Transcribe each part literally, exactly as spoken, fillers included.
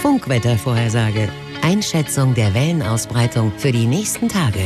Funkwettervorhersage. Einschätzung der Wellenausbreitung für die nächsten Tage.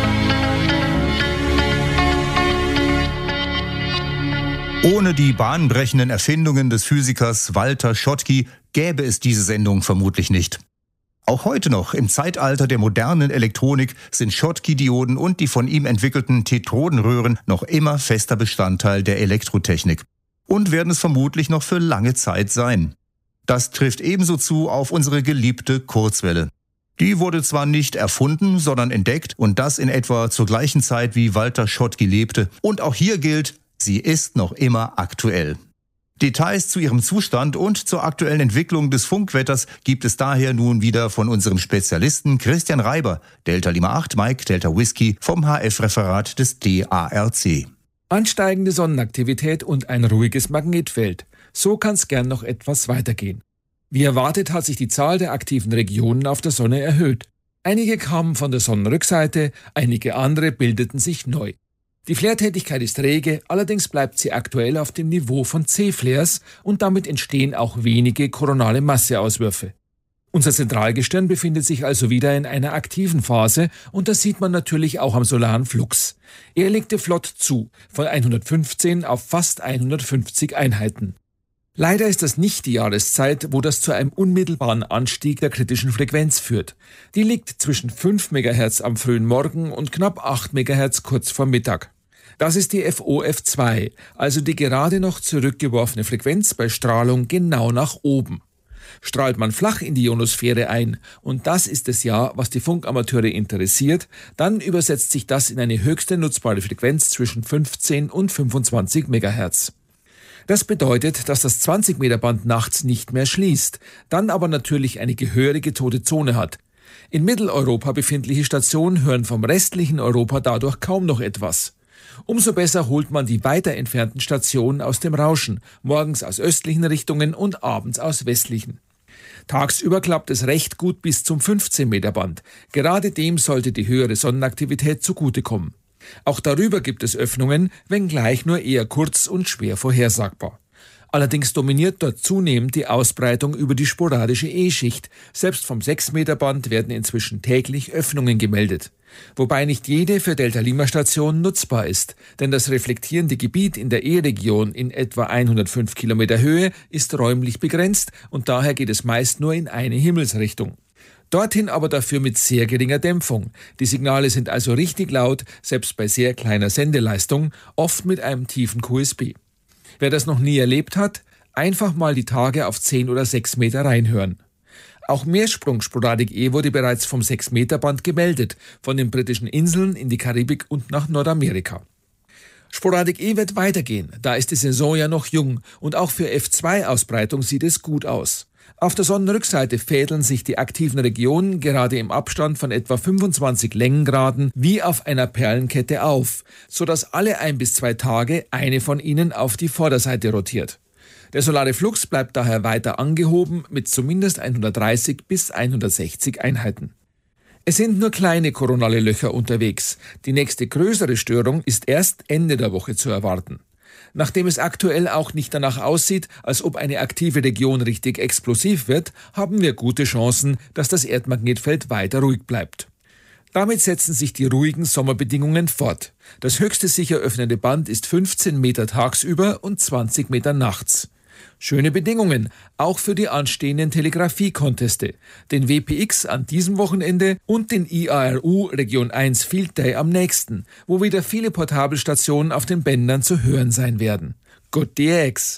Ohne die bahnbrechenden Erfindungen des Physikers Walter Schottky gäbe es diese Sendung vermutlich nicht. Auch heute noch, im Zeitalter der modernen Elektronik, sind Schottky-Dioden und die von ihm entwickelten Tetrodenröhren noch immer fester Bestandteil der Elektrotechnik und werden es vermutlich noch für lange Zeit sein. Das trifft ebenso zu auf unsere geliebte Kurzwelle. Die wurde zwar nicht erfunden, sondern entdeckt und das in etwa zur gleichen Zeit, wie Walter Schottky lebte. Und auch hier gilt, sie ist noch immer aktuell. Details zu ihrem Zustand und zur aktuellen Entwicklung des Funkwetters gibt es daher nun wieder von unserem Spezialisten Christian Reiber, Delta Lima acht Mike Delta Whisky vom H F-Referat des D A R C. Ansteigende Sonnenaktivität und ein ruhiges Magnetfeld. So kann es gern noch etwas weitergehen. Wie erwartet hat sich die Zahl der aktiven Regionen auf der Sonne erhöht. Einige kamen von der Sonnenrückseite, einige andere bildeten sich neu. Die Flaretätigkeit ist rege, allerdings bleibt sie aktuell auf dem Niveau von C-Flares und damit entstehen auch wenige koronale Masseauswürfe. Unser Zentralgestirn befindet sich also wieder in einer aktiven Phase und das sieht man natürlich auch am solaren Flux. Er legte flott zu, von hundertfünfzehn auf fast hundertfünfzig Einheiten. Leider ist das nicht die Jahreszeit, wo das zu einem unmittelbaren Anstieg der kritischen Frequenz führt. Die liegt zwischen fünf Megahertz am frühen Morgen und knapp acht Megahertz kurz vor Mittag. Das ist die F O F zwei, also die gerade noch zurückgeworfene Frequenz bei Strahlung genau nach oben. Strahlt man flach in die Ionosphäre ein, und das ist es ja, was die Funkamateure interessiert, dann übersetzt sich das in eine höchste nutzbare Frequenz zwischen fünfzehn und fünfundzwanzig Megahertz. Das bedeutet, dass das zwanzig Meter Band nachts nicht mehr schließt, dann aber natürlich eine gehörige tote Zone hat. In Mitteleuropa befindliche Stationen hören vom restlichen Europa dadurch kaum noch etwas. Umso besser holt man die weiter entfernten Stationen aus dem Rauschen, morgens aus östlichen Richtungen und abends aus westlichen. Tagsüber klappt es recht gut bis zum fünfzehn Meter Band. Gerade dem sollte die höhere Sonnenaktivität zugutekommen. Auch darüber gibt es Öffnungen, wenngleich nur eher kurz und schwer vorhersagbar. Allerdings dominiert dort zunehmend die Ausbreitung über die sporadische E-Schicht. Selbst vom sechs Meter Band werden inzwischen täglich Öffnungen gemeldet. Wobei nicht jede für Delta-Lima-Station nutzbar ist, denn das reflektierende Gebiet in der E-Region in etwa hundertfünf Kilometer Höhe ist räumlich begrenzt und daher geht es meist nur in eine Himmelsrichtung. Dorthin aber dafür mit sehr geringer Dämpfung. Die Signale sind also richtig laut, selbst bei sehr kleiner Sendeleistung, oft mit einem tiefen Q S B. Wer das noch nie erlebt hat, einfach mal die Tage auf zehn oder sechs Meter reinhören. Auch Meersprung Sporadik E wurde bereits vom sechs Meter Band gemeldet, von den britischen Inseln in die Karibik und nach Nordamerika. Sporadik E wird weitergehen, da ist die Saison ja noch jung und auch für F zwei Ausbreitung sieht es gut aus. Auf der Sonnenrückseite fädeln sich die aktiven Regionen gerade im Abstand von etwa fünfundzwanzig Längengraden wie auf einer Perlenkette auf, sodass alle ein bis zwei Tage eine von ihnen auf die Vorderseite rotiert. Der solare Flux bleibt daher weiter angehoben mit zumindest hundertdreißig bis hundertsechzig Einheiten. Es sind nur kleine koronale Löcher unterwegs. Die nächste größere Störung ist erst Ende der Woche zu erwarten. Nachdem es aktuell auch nicht danach aussieht, als ob eine aktive Region richtig explosiv wird, haben wir gute Chancen, dass das Erdmagnetfeld weiter ruhig bleibt. Damit setzen sich die ruhigen Sommerbedingungen fort. Das höchste sicher öffnende Band ist fünfzehn Meter tagsüber und zwanzig Meter nachts. Schöne Bedingungen, auch für die anstehenden Telegrafie-Conteste, den W P X an diesem Wochenende und den I A R U Region eins Field Day am nächsten, wo wieder viele Portabelstationen auf den Bändern zu hören sein werden. Good D X!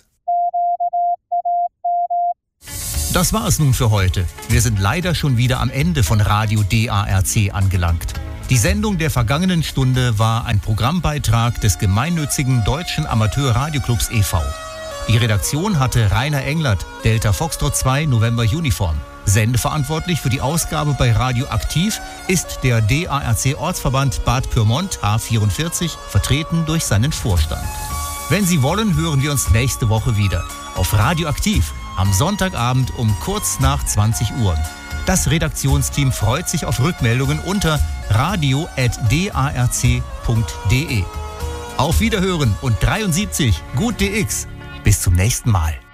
Das war es nun für heute. Wir sind leider schon wieder am Ende von Radio D A R C angelangt. Die Sendung der vergangenen Stunde war ein Programmbeitrag des gemeinnützigen Deutschen Amateur-Radioclubs e V Die Redaktion hatte Rainer Englert, Delta Foxtrot zwei November Uniform. Sendeverantwortlich für die Ausgabe bei Radio Aktiv ist der D A R C-Ortsverband Bad Pyrmont H vierundvierzig, vertreten durch seinen Vorstand. Wenn Sie wollen, hören wir uns nächste Woche wieder auf Radio Aktiv am Sonntagabend um kurz nach zwanzig Uhr. Das Redaktionsteam freut sich auf Rückmeldungen unter radio at d a r c punkt d e. Auf Wiederhören und dreiundsiebzig, gut D X. Bis zum nächsten Mal.